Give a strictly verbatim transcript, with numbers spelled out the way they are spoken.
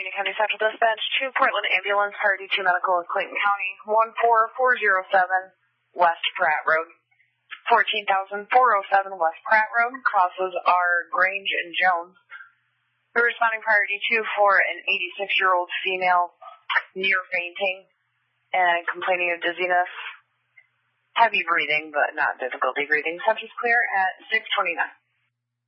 Union County Central Dispatch, two Portland Ambulance, Priority two Medical in Clayton County, one four four zero seven West Pratt Road. fourteen thousand four oh seven West Pratt Road. Causes are Grange and Jones. We're responding priority two for an eighty-six-year-old female near fainting and complaining of dizziness. Heavy breathing, but not difficulty breathing. Subject clear at six twenty-nine.